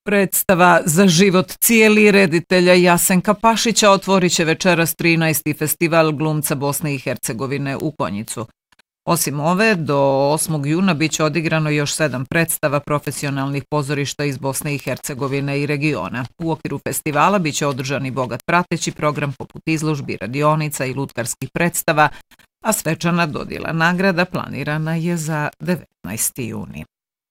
Predstava Za život cijeli reditelja Jasenka Pašića otvorit će večeras 13. festival glumca Bosne i Hercegovine u Konjicu. Osim ove, do 8. juna bit će odigrano još 7 predstava profesionalnih pozorišta iz Bosne i Hercegovine i regiona. U okviru festivala bit će održan i bogat prateći program poput izložbi, radionica i lutkarskih predstava, a svečana dodjela nagrada planirana je za 19. juni.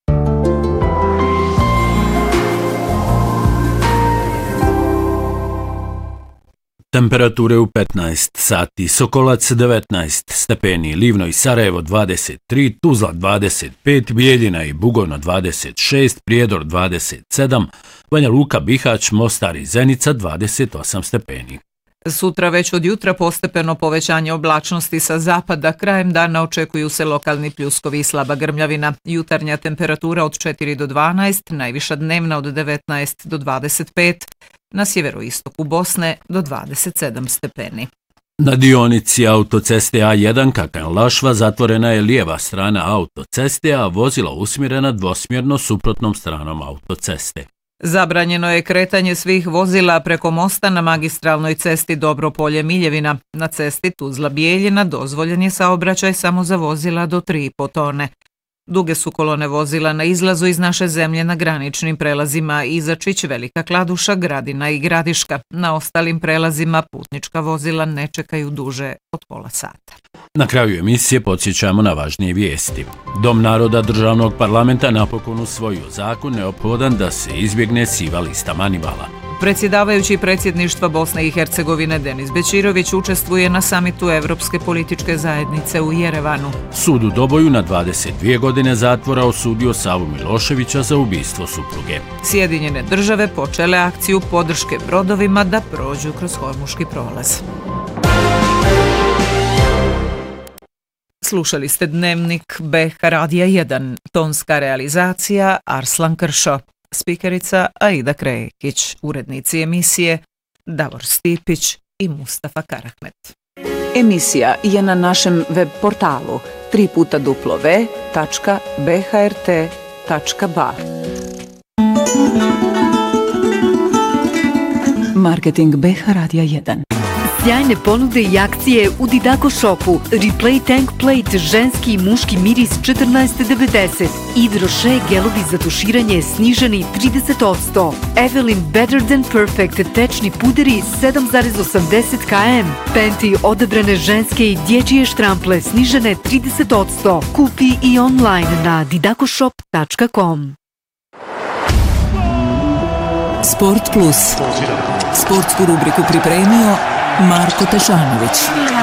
Temperature u 15 sati, Sokolac 19 stepeni, Livno i Sarajevo 23, Tuzla 25, Bijeljina i Bugojno 26, Prijedor 27, Banja Luka, Bihać, Mostar i Zenica 28 stepeni. Sutra već od jutra postepeno povećanje oblačnosti sa zapada, krajem dana očekuju se lokalni pljuskovi i slaba grmljavina. Jutarnja temperatura od 4 do 12, najviša dnevna od 19 do 25, na sjeveroistoku Bosne do 27 stepeni. Na dionici autoceste A1 Kakan-Lašva zatvorena je lijeva strana autoceste, a vozila usmjerena dvosmjerno suprotnom stranom autoceste. Zabranjeno je kretanje svih vozila preko mosta na magistralnoj cesti Dobropolje-Miljevina. Na cesti Tuzla-Bijeljina dozvoljen je saobraćaj samo za vozila do 3,5 tone. Duge su kolone vozila na izlazu iz naše zemlje na graničnim prelazima Izačić, Velika Kladuša, Gradina i Gradiška. Na ostalim prelazima putnička vozila ne čekaju duže od pola sata. Na kraju emisije podsjećamo na važnije vijesti. Dom naroda državnog parlamenta napokon usvojio zakon neophodan da se izbjegne siva lista Manivala. Predsjedavajući predsjedništva Bosne i Hercegovine Denis Bećirović učestvuje na samitu Evropske političke zajednice u Jerevanu. Sud u Doboju na 22 godine zatvora osudio Savu Miloševića za ubistvo supruge. Sjedinjene države počele akciju podrške brodovima da prođu kroz Hormuški prolaz. Slušali ste Dnevnik BH Radija 1, tonska realizacija Arslan Kršo. Spikerica Aida Krekić, urednici emisije Davor Stipić i Mustafa Karahmet. Emisija je na našem web portalu www.bhrt.ba. Marketing BH Radija 1. Sjajne ponude i akcije u Didako Shopu. Replay Tank Plate, ženski i muški miris 14,90. Yves Rocher gelovi za tuširanje sniženi 30%. Evelyn Better Than Perfect tečni puderi 7,80 km. Penti odabrane ženske i dječje štrample snižene 30%. Kupi i online na didakoshop.com. Sport Plus. Sportsku rubriku pripremio Marko Tešanović.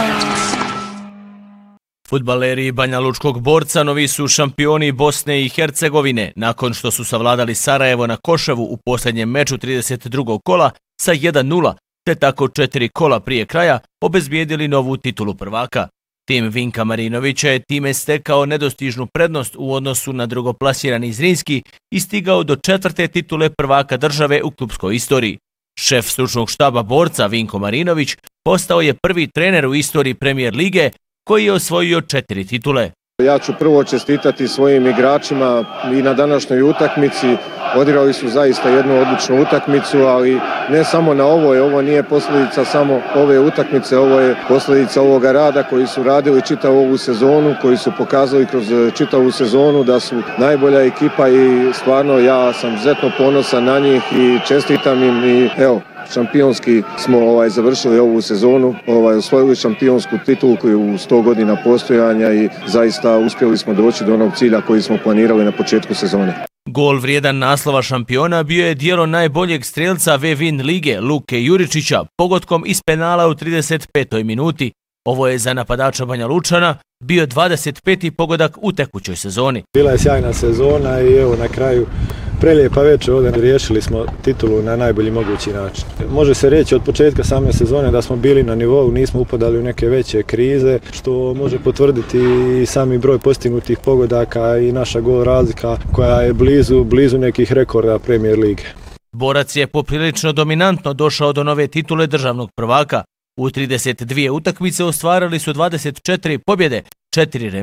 Fudbaleri Banja Lučkog Borca novi su šampioni Bosne i Hercegovine nakon što su savladali Sarajevo na Koševu u posljednjem meču 32. kola sa 1:0, te tako 4 kola prije kraja obezbijedili novu titulu prvaka. Tim Vinka Marinovića je time stekao nedostižnu prednost u odnosu na drugoplasirani Zrinski i stigao do 4. titule prvaka države u klupskoj istoriji. Šef stručnog štaba Borca Vinko Marinović postao je prvi trener u istoriji Premier lige koji je osvojio 4 titule. Ja ću prvo čestitati svojim igračima i na današnjoj utakmici. Odigrali su zaista jednu odličnu utakmicu, ali ne samo na ovo nije posljedica samo ove utakmice, ovo je posljedica ovoga rada koji su radili čitavu ovu sezonu, koji su pokazali kroz čitavu sezonu da su najbolja ekipa i stvarno ja sam izuzetno ponosan na njih i čestitam im i evo, šampionski smo završili ovu sezonu, osvojili šampionsku titulu koju u 100 godina postojanja i zaista uspjeli smo doći do onog cilja koji smo planirali na početku sezone. Gol vrijedan naslova šampiona bio je djelo najboljeg strelca Vevin lige Luke Juričića pogotkom iz penala u 35. minuti. Ovo je za napadača Banja Lučana bio 25. pogodak u tekućoj sezoni. Bila je sjajna sezona i evo na kraju prelijepa večer ovdje riješili smo titulu na najbolji mogući način. Može se reći od početka same sezone da smo bili na nivou, nismo upadali u neke veće krize, što može potvrditi i sami broj postignutih pogodaka i naša gol razlika koja je blizu nekih rekorda Premier lige. Borac je poprilično dominantno došao do nove titule državnog prvaka. U 32 utakmice ostvarili su 24 pobjede, 4 remija.